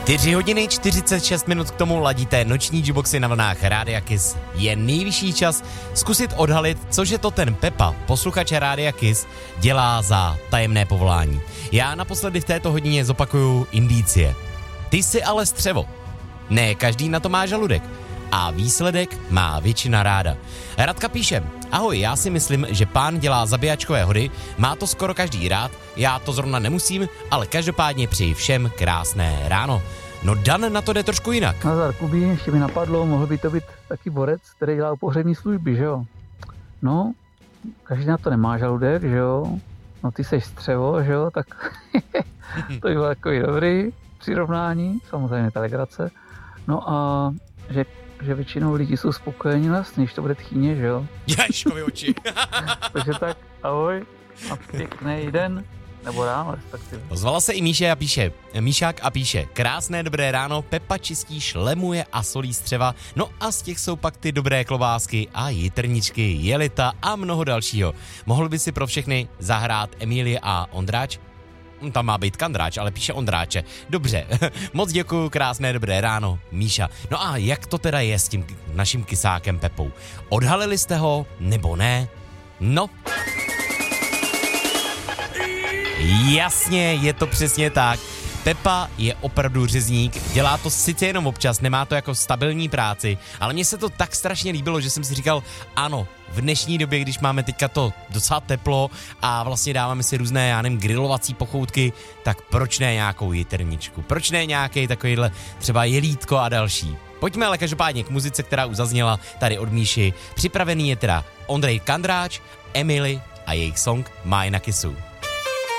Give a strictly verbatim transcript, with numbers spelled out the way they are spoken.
čtyři hodiny čtyřicet šest minut k tomu ladíte noční jukeboxy na vlnách Rádia Kiss. Je nejvyšší čas zkusit odhalit, cože to ten Pepa, posluchač Rádia Kiss, dělá za tajemné povolání. Já naposledy v této hodině zopakuju indicie. Ty jsi ale střevo. Ne každý na to má žaludek. A výsledek má většina ráda. Radka píše: ahoj, já si myslím, že pán dělá zabíjačkové hody, má to skoro každý rád, já to zrovna nemusím, ale každopádně přeji všem krásné ráno. No Dan na to jde trošku jinak. Nazar Kubí, ještě mi napadlo, mohl by to být taky borec, který dělá pohřební služby, že jo? No, každý na to nemá žaludek, že jo? No ty seš střevo, že jo? Tak to by bylo takový dobrý přirovnání, samozřejmě ta legrace. No a že že většinou lidi jsou spokojení vlastně, když to bude tchýně, že jo? Ježkovi oči. Takže tak, ahoj a pěkný den, nebo ráno respektive. Ozvala se i Míše a píše, Míšák a píše: krásné dobré ráno, Pepa čistí, šlemuje a solí střeva, no a z těch jsou pak ty dobré klobásky a jitrničky, jelita a mnoho dalšího. Mohl by si pro všechny zahrát Emílie a Ondráč? Tam má být Kandráč, ale píše Ondráče. Dobře, moc děkuju, krásné dobré ráno, Míša. No a jak to teda je s tím naším kysákem Pepou? Odhalili jste ho, nebo ne? No. Jasně, je to přesně tak. Pepa je opravdu řezník, dělá to sice jenom občas, nemá to jako stabilní práci, ale mně se to tak strašně líbilo, že jsem si říkal, ano, v dnešní době, když máme teďka to docela teplo a vlastně dáváme si různé, já nevím, grilovací pochoutky, tak proč ne nějakou jitrničku, proč ne nějaký takovýhle třeba jelítko a další. Pojďme ale každopádně k muzice, která už zazněla tady od Míši. Připravený je teda Ondrej Kandráč, Emily a jejich song Máj na Kissu.